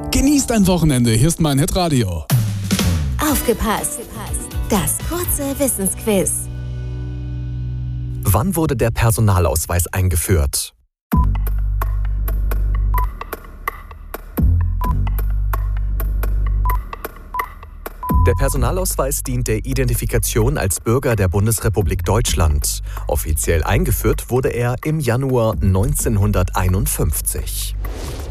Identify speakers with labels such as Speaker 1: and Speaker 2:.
Speaker 1: Genießt ein Wochenende, hier ist mein Hitradio.
Speaker 2: Aufgepasst! Das kurze Wissensquiz.
Speaker 3: Wann wurde der Personalausweis eingeführt? Der Personalausweis dient der Identifikation als Bürger der Bundesrepublik Deutschland. Offiziell eingeführt wurde er im Januar 1951.